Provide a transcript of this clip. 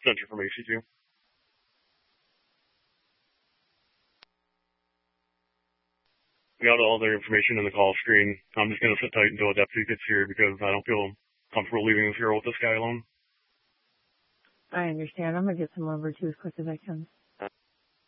sent information to. We got all their information in the call screen. I'm just going to sit tight until a deputy gets here because I don't feel comfortable leaving this girl with this guy alone. I understand. I'm going to get someone over to you as quick as I can.